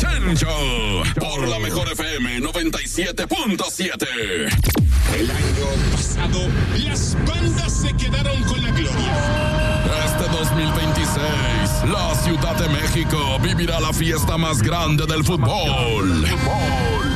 Centro, por la mejor FM 97.7. El año pasado, las bandas se quedaron con la gloria. Este 2026, la Ciudad de México vivirá la fiesta más grande del fútbol.